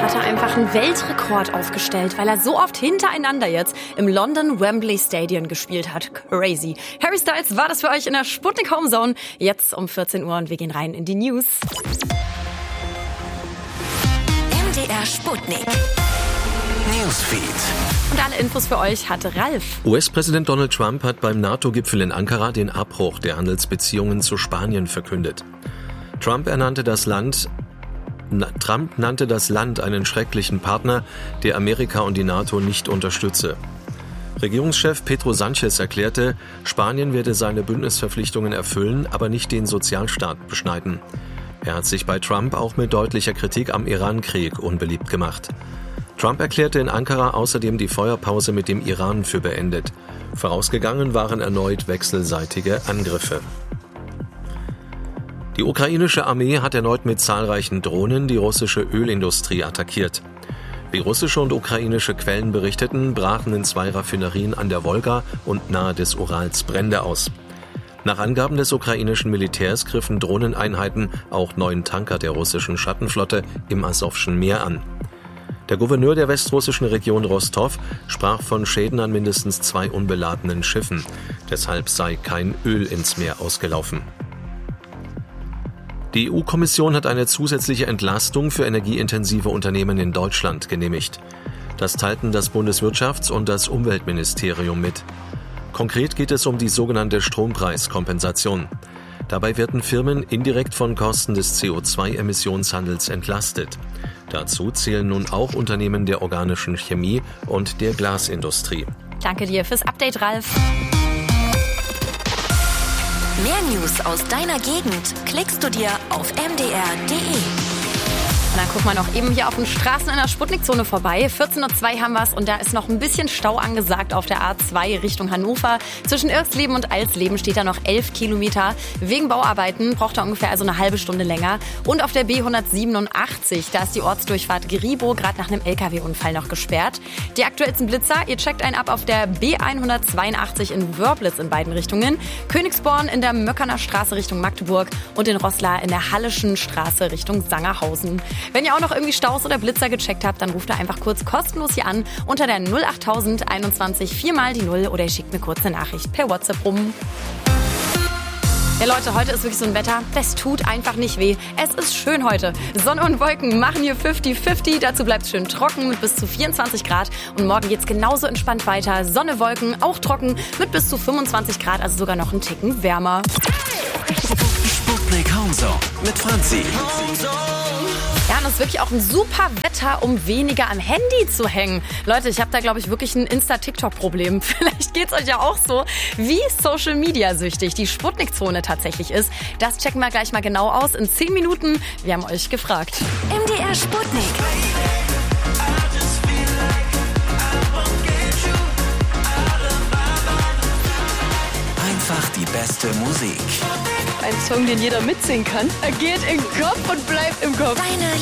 hat er einfach einen Weltrekord aufgestellt, weil er so oft hintereinander jetzt im London Wembley Stadium gespielt hat. Crazy. Harry Styles war das für euch in der Sputnik Homezone. Jetzt um 14 Uhr und wir gehen rein in die News. MDR Sputnik Newsfeed. Und alle Infos für euch hatte Ralf. US-Präsident Donald Trump hat beim NATO-Gipfel in Ankara den Abbruch der Handelsbeziehungen zu Spanien verkündet. Trump nannte das Land einen schrecklichen Partner, der Amerika und die NATO nicht unterstütze. Regierungschef Pedro Sánchez erklärte, Spanien werde seine Bündnisverpflichtungen erfüllen, aber nicht den Sozialstaat beschneiden. Er hat sich bei Trump auch mit deutlicher Kritik am Iran-Krieg unbeliebt gemacht. Trump erklärte in Ankara außerdem die Feuerpause mit dem Iran für beendet. Vorausgegangen waren erneut wechselseitige Angriffe. Die ukrainische Armee hat erneut mit zahlreichen Drohnen die russische Ölindustrie attackiert. Wie russische und ukrainische Quellen berichteten, brachen in 2 Raffinerien an der Wolga und nahe des Urals Brände aus. Nach Angaben des ukrainischen Militärs griffen Drohneneinheiten auch 9 Tanker der russischen Schattenflotte im Asowschen Meer an. Der Gouverneur der westrussischen Region Rostov sprach von Schäden an mindestens 2 unbeladenen Schiffen. Deshalb sei kein Öl ins Meer ausgelaufen. Die EU-Kommission hat eine zusätzliche Entlastung für energieintensive Unternehmen in Deutschland genehmigt. Das teilten das Bundeswirtschafts- und das Umweltministerium mit. Konkret geht es um die sogenannte Strompreiskompensation. Dabei werden Firmen indirekt von Kosten des CO2-Emissionshandels entlastet. Dazu zählen nun auch Unternehmen der organischen Chemie und der Glasindustrie. Danke dir fürs Update, Ralf. Mehr News aus deiner Gegend klickst du dir auf mdr.de. Und dann gucken wir noch eben hier auf den Straßen in der Sputnikzone vorbei. 14:02 Uhr haben wir es und da ist noch ein bisschen Stau angesagt auf der A2 Richtung Hannover. Zwischen Irksleben und Alsleben steht da noch 11 Kilometer. Wegen Bauarbeiten braucht er ungefähr also eine halbe Stunde länger. Und auf der B187, da ist die Ortsdurchfahrt Griebow gerade nach einem LKW-Unfall noch gesperrt. Die aktuellsten Blitzer, ihr checkt einen ab auf der B182 in Wörblitz in beiden Richtungen. Königsborn in der Möckerner Straße Richtung Magdeburg und in Roßla in der Hallischen Straße Richtung Sangerhausen. Wenn ihr auch noch irgendwie Staus oder Blitzer gecheckt habt, dann ruft ihr einfach kurz kostenlos hier an unter der 08000 21 4 die 0 oder ihr schickt mir kurz eine Nachricht per WhatsApp rum. Ja Leute, heute ist wirklich so ein Wetter, das tut einfach nicht weh. Es ist schön heute. Sonne und Wolken machen hier 50-50. Dazu bleibt es schön trocken mit bis zu 24 Grad. Und morgen geht's genauso entspannt weiter. Sonne, Wolken, auch trocken mit bis zu 25 Grad, also sogar noch einen Ticken wärmer. Sputnik Homezone mit Franzi. Ja, und das ist wirklich auch ein super Wetter, um weniger am Handy zu hängen. Leute, ich habe da, glaube ich, wirklich ein Insta-TikTok-Problem. Vielleicht geht's euch ja auch so, wie Social-Media-süchtig die Sputnik-Zone tatsächlich ist. Das checken wir gleich mal genau aus in 10 Minuten. Wir haben euch gefragt. MDR Sputnik. Einfach die beste Musik. Ein Song, den jeder mitsingen kann. Er geht in den Kopf und bleibt im Kopf. Deine